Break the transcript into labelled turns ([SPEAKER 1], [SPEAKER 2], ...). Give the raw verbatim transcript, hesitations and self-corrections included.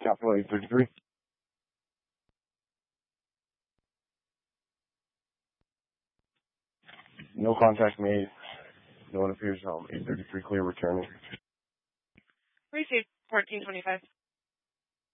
[SPEAKER 1] Capital eight thirty-three. No contact made. No one appears home. eight thirty-three clear returning.
[SPEAKER 2] Received fourteen twenty-five.